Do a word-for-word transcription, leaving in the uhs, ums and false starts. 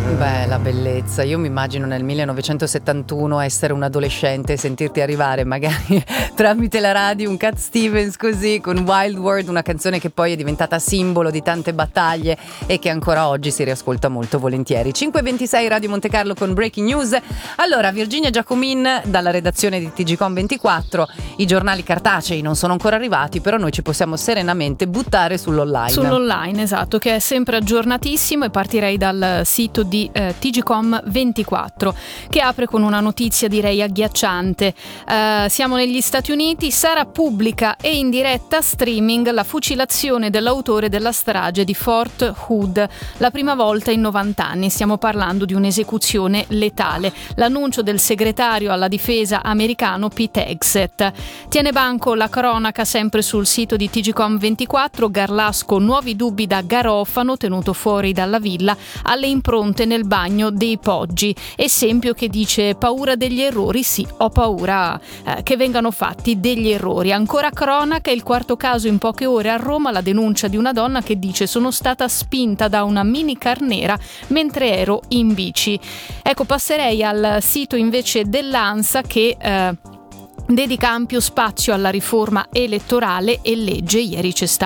Beh, la bellezza. Io mi immagino nel millenovecentosettantuno essere un adolescente e sentirti arrivare magari tramite la radio un Cat Stevens così con Wild World, una canzone che poi è diventata simbolo di tante battaglie e che ancora oggi si riascolta molto volentieri. cinque e ventisei Radio Monte Carlo con Breaking News. Allora, Virginia Giacomin dalla redazione di T G Com ventiquattro. I giornali cartacei non sono ancora arrivati, però noi ci possiamo serenamente buttare sull'online. Sull'online, esatto, che è sempre aggiornatissimo, e partirei dal sito di eh, T G Com ventiquattro, che apre con una notizia direi agghiacciante. Eh, siamo negli Stati Uniti, sarà pubblica e in diretta streaming la fucilazione dell'autore della strage di Fort Hood, la prima volta in novanta anni. Stiamo parlando di un'esecuzione letale. L'annuncio del segretario alla difesa americano Pete Hegseth. Tiene banco la cronaca sempre sul sito di T G Com ventiquattro. Garlasco, nuovi dubbi da Garofano, tenuto fuori dalla villa, alle impronte nel bagno dei Poggi. Esempio che dice: paura degli errori? Sì, ho paura eh, che vengano fatti degli errori. Ancora cronaca, il quarto caso in poche ore a Roma, la denuncia di una donna che dice: sono stata spinta da una minicar nera mentre ero in bici. Ecco, passerei al sito invece dell'ANSA, che eh, dedica ampio spazio alla riforma elettorale e legge. Ieri c'è stata